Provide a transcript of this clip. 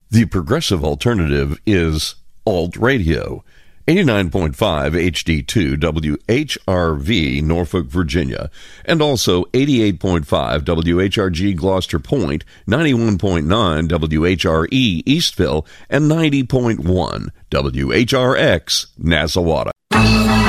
The progressive alternative is Alt Radio. 89.5 HD2 WHRV, Norfolk, Virginia, and also 88.5 WHRG Gloucester Point, 91.9 WHRE Eastville, and 90.1 WHRX Nazawata.